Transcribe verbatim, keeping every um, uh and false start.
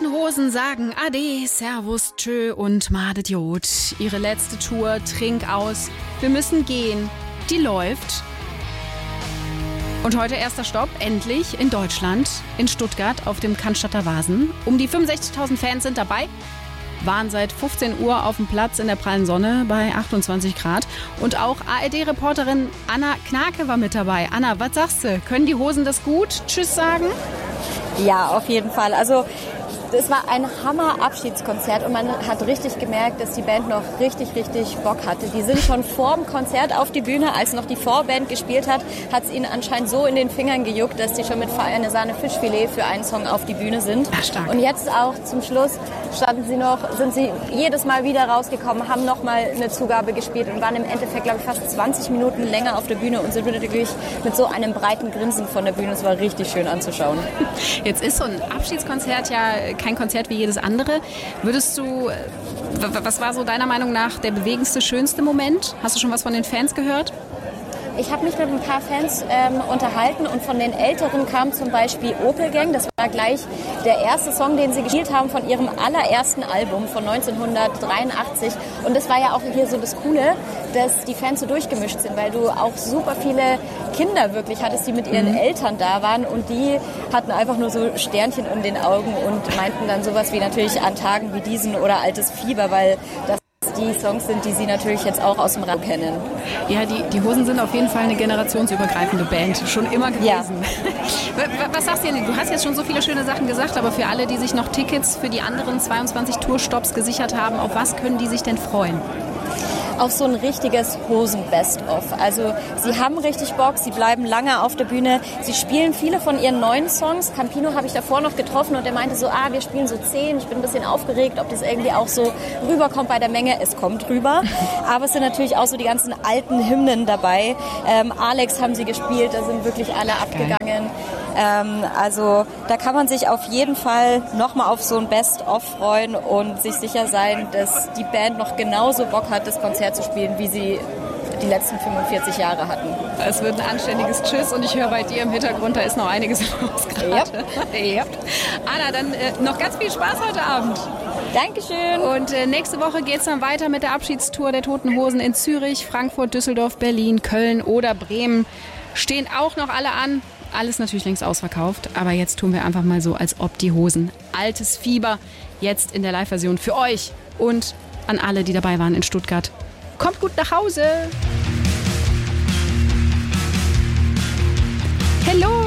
Toten Hosen sagen Ade, Servus, Tschö und Madet Jod. Ihre letzte Tour, Trink aus. Wir müssen gehen. Die läuft. Und heute erster Stopp, endlich in Deutschland, in Stuttgart auf dem Cannstatter Wasen. Um die fünfundsechzigtausend Fans sind dabei, waren seit fünfzehn Uhr auf dem Platz in der prallen Sonne bei achtundzwanzig Grad. Und auch A R D-Reporterin Anna Knake war mit dabei. Anna, was sagst du? Können die Hosen das gut? Tschüss sagen? Ja, auf jeden Fall. Also es war ein Hammer-Abschiedskonzert und man hat richtig gemerkt, dass die Band noch richtig, richtig Bock hatte. Die sind schon vor dem Konzert auf die Bühne, als noch die Vorband gespielt hat, hat es ihnen anscheinend so in den Fingern gejuckt, dass die schon mit Feierne Sahne Fischfilet für einen Song auf die Bühne sind. Ach, stark. Und jetzt auch zum Schluss standen sie noch, sind sie jedes Mal wieder rausgekommen, haben nochmal eine Zugabe gespielt und waren im Endeffekt, glaube ich, fast zwanzig Minuten länger auf der Bühne und sind natürlich mit so einem breiten Grinsen von der Bühne. Es war richtig schön anzuschauen. Jetzt ist so ein Abschiedskonzert ja kein Konzert wie jedes andere. Würdest du, was war so deiner Meinung nach der bewegendste, schönste Moment? Hast du schon was von den Fans gehört? Ich habe mich mit ein paar Fans ähm, unterhalten und von den Älteren kam zum Beispiel Opel Gang. Das war gleich der erste Song, den sie gespielt haben von ihrem allerersten Album von neunzehnhundertdreiundachtzig. Und das war ja auch hier so das Coole, dass die Fans so durchgemischt sind, weil du auch super viele Kinder wirklich hattest, die mit ihren mhm. Eltern da waren und die hatten einfach nur so Sternchen um den Augen und meinten dann sowas wie natürlich an Tagen wie diesen oder Altes Fieber, weil das die Songs sind, die sie natürlich jetzt auch aus dem Radio kennen. Ja, die, die Hosen sind auf jeden Fall eine generationsübergreifende Band, schon immer gewesen. Ja. Was sagst du denn? Du hast jetzt schon so viele schöne Sachen gesagt, aber für alle, die sich noch Tickets für die anderen zweiundzwanzig Tourstopps gesichert haben, auf was können die sich denn freuen? Auf so ein richtiges Hosen-Best-of. Also sie haben richtig Bock, sie bleiben lange auf der Bühne, sie spielen viele von ihren neuen Songs. Campino habe ich davor noch getroffen und der meinte so, ah, wir spielen so zehn, ich bin ein bisschen aufgeregt, ob das irgendwie auch so rüberkommt bei der Menge. Es kommt rüber, aber es sind natürlich auch so die ganzen alten Hymnen dabei. Ähm, Alex haben sie gespielt, da sind wirklich alle abgegangen. Ähm, also da kann man sich auf jeden Fall nochmal auf so ein Best-of freuen und sich sicher sein, dass die Band noch genauso Bock hat, das Konzert zu spielen, wie sie die letzten fünfundvierzig Jahre hatten. Es wird ein anständiges Tschüss und ich höre bei dir im Hintergrund, da ist noch einiges los gerade. Yep. Yep. Anna, dann äh, noch ganz viel Spaß heute Abend. Dankeschön. Und äh, nächste Woche geht es dann weiter mit der Abschiedstour der Toten Hosen in Zürich, Frankfurt, Düsseldorf, Berlin, Köln oder Bremen. Stehen auch noch alle an. Alles natürlich längst ausverkauft, aber jetzt tun wir einfach mal so, als ob die Hosen. Altes Fieber, jetzt in der Live-Version für euch und an alle, die dabei waren in Stuttgart. Kommt gut nach Hause. Hello!